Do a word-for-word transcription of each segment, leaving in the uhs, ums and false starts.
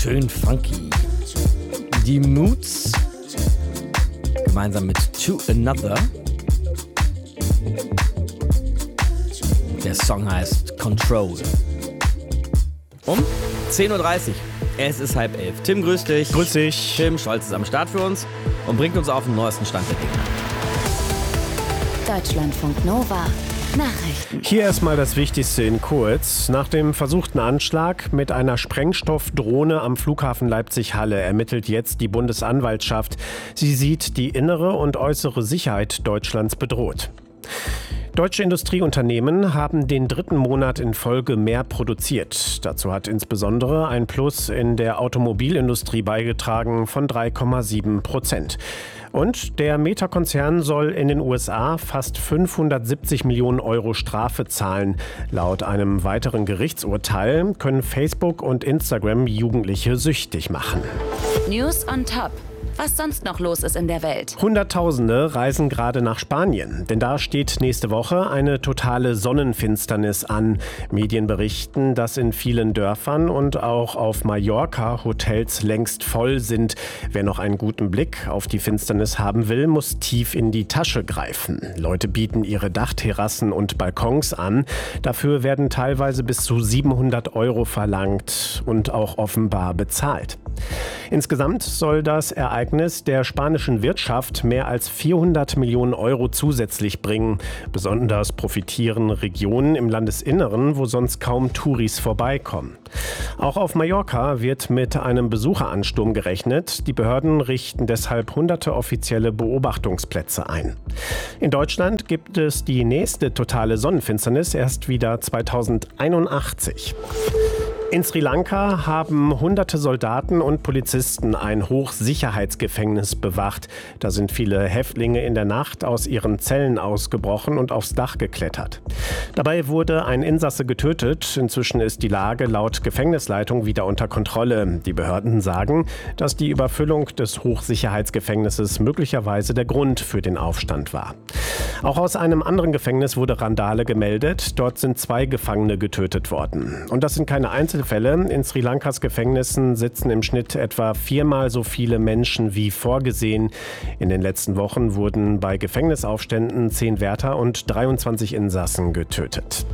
Schön funky. Die Moods gemeinsam mit To Another. Der Song heißt Control. Um zehn Uhr dreißig. Es ist halb elf. Tim, grüß dich. Grüß dich. Tim Scholz ist am Start für uns und bringt uns auf den neuesten Stand der Dinge. Deutschlandfunk Nova. Nachrichten. Hier erstmal das Wichtigste in kurz. Nach dem versuchten Anschlag mit einer Sprengstoffdrohne am Flughafen Leipzig-Halle ermittelt jetzt die Bundesanwaltschaft. Sie sieht die innere und äußere Sicherheit Deutschlands bedroht. Deutsche Industrieunternehmen haben den dritten Monat in Folge mehr produziert. Dazu hat insbesondere ein Plus in der Automobilindustrie beigetragen von drei Komma sieben Prozent. Und der Meta-Konzern soll in den U S A fast fünfhundertsiebzig Millionen Euro Strafe zahlen. Laut einem weiteren Gerichtsurteil können Facebook und Instagram Jugendliche süchtig machen. News on top. Was sonst noch los ist in der Welt. Hunderttausende reisen gerade nach Spanien, denn da steht nächste Woche eine totale Sonnenfinsternis an. Medien berichten, dass in vielen Dörfern und auch auf Mallorca Hotels längst voll sind. Wer noch einen guten Blick auf die Finsternis haben will, muss tief in die Tasche greifen. Leute bieten ihre Dachterrassen und Balkons an. Dafür werden teilweise bis zu siebenhundert Euro verlangt und auch offenbar bezahlt. Insgesamt soll das Ereignis der spanischen Wirtschaft mehr als vierhundert Millionen Euro zusätzlich bringen. Besonders profitieren Regionen im Landesinneren, wo sonst kaum Touris vorbeikommen. Auch auf Mallorca wird mit einem Besucheransturm gerechnet. Die Behörden richten deshalb hunderte offizielle Beobachtungsplätze ein. In Deutschland gibt es die nächste totale Sonnenfinsternis erst wieder zweitausendeinundachtzig. In Sri Lanka haben hunderte Soldaten und Polizisten ein Hochsicherheitsgefängnis bewacht. Da sind viele Häftlinge in der Nacht aus ihren Zellen ausgebrochen und aufs Dach geklettert. Dabei wurde ein Insasse getötet. Inzwischen ist die Lage laut Gefängnisleitung wieder unter Kontrolle. Die Behörden sagen, dass die Überfüllung des Hochsicherheitsgefängnisses möglicherweise der Grund für den Aufstand war. Auch aus einem anderen Gefängnis wurde Randale gemeldet. Dort sind zwei Gefangene getötet worden. Und das sind keine Einzelfälle. In Sri Lankas Gefängnissen sitzen im Schnitt etwa viermal so viele Menschen wie vorgesehen. In den letzten Wochen wurden bei Gefängnisaufständen zehn Wärter und dreiundzwanzig Insassen getötet.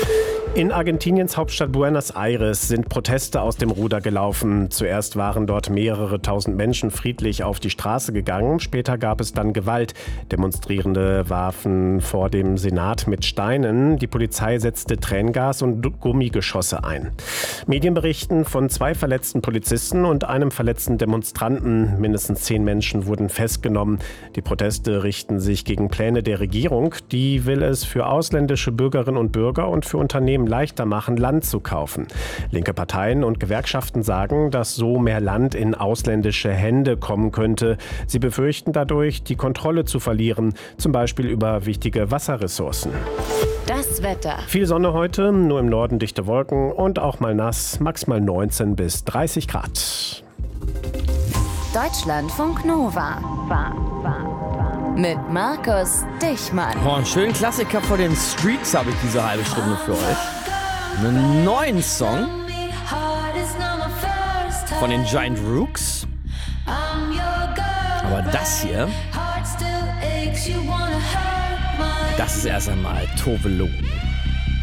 In Argentiniens Hauptstadt Buenos Aires sind Proteste aus dem Ruder gelaufen. Zuerst waren dort mehrere tausend Menschen friedlich auf die Straße gegangen. Später gab es dann Gewalt. Demonstrierende warfen vor dem Senat mit Steinen. Die Polizei setzte Tränengas und Gummigeschosse ein. Medien berichten von zwei verletzten Polizisten und einem verletzten Demonstranten. Mindestens zehn Menschen wurden festgenommen. Die Proteste richten sich gegen Pläne der Regierung. Die will es für ausländische Bürgerinnen und Bürger und für Unternehmen leichter machen, Land zu kaufen. Linke Parteien und Gewerkschaften sagen, dass so mehr Land in ausländische Hände kommen könnte. Sie befürchten dadurch, die Kontrolle zu verlieren, zum Beispiel über wichtige Wasserressourcen. Das Wetter. Viel Sonne heute, nur im Norden dichte Wolken und auch mal nass, maximal neunzehn bis dreißig Grad. Deutschlandfunk Nova. War, war, war. Mit Markus Dichmann. Oh, einen schönen Klassiker von den Streets habe ich diese halbe Stunde für euch. Einen neuen Song von den Giant Rooks. Aber das hier, das ist erst einmal Tove Lo.